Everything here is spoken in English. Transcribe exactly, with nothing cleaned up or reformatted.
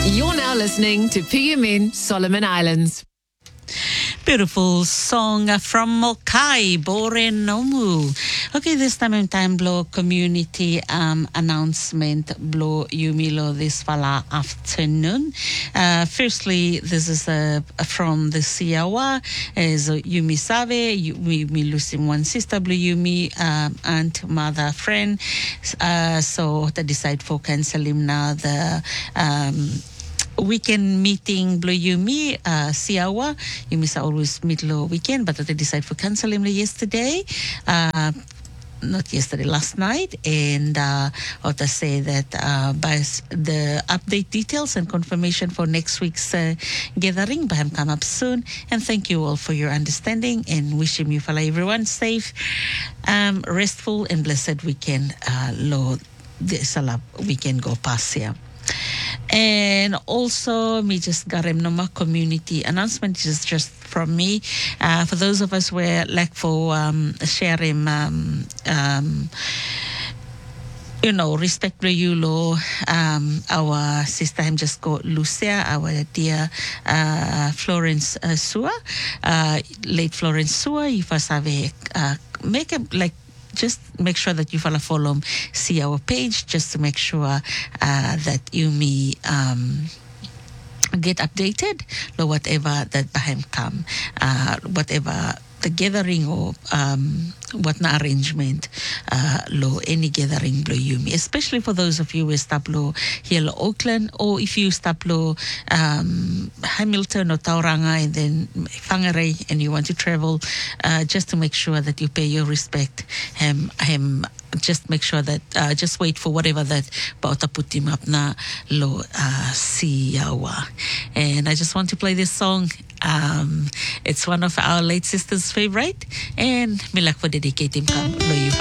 You're now listening to P M N Solomon Islands. Beautiful song from Mokai, Bore Nomu. Okay, this time in time, blow community um, announcement, blow Yumilo this fala afternoon. Uh, firstly, this is uh, from the Siawa, is Yumi Save, Yumi losing one sister, blue Yumi, um, aunt, mother, friend. Uh, so they decide for cancel him now the um, weekend meeting Blue Yumi, uh, Siawa. Yumi always meet low weekend, but they decide for cancel him yesterday. Uh, not yesterday, last night. And uh, I to say that uh, by the update details and confirmation for next week's uh, gathering, by him come up soon. And thank you all for your understanding and wishing you for everyone safe, um, restful and blessed weekend. Uh, Lord, this weekend go past here. And also, me just got a Noma community announcement. This is just from me. Uh, for those of us where like for um, sharing, um, um, you know, respect you, law. Um, our sister him just got Lucia, our dear uh, Florence uh, Sua, uh, late Florence Sua. If I have a uh, make a like. Just make sure that you follow, follow, see our page, just to make sure uh, that you may um, get updated, or whatever that behind come, uh, whatever the gathering or um, what na arrangement, uh, lo any gathering blow you me, especially for those of you who stop lo here lo Auckland, or if you stop lo um, Hamilton or Tauranga and then Whangarei and you want to travel, uh, just to make sure that you pay your respect. Him, him, just make sure that uh, just wait for whatever that Bauta put him up na lo uh, Siawa. And I just want to play this song. Um, it's one of our late sister's favorite, and me like for dedicating come lo you